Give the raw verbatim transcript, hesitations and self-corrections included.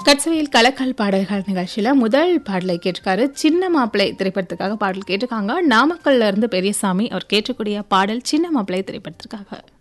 கட்சவையில் கலக்கல் பாடல்கள் நிகழ்ச்சியில முதல் பாடலை கேட்டிருக்காரு. சின்ன மாப்பிள்ளை திரைப்படத்துக்காக பாடல் கேட்டிருக்காங்க. நாமக்கல்ல இருந்து பெரியசாமி அவர் கேட்கக்கூடிய பாடல் சின்ன மாப்பிள்ளை திரைப்படத்திற்காக.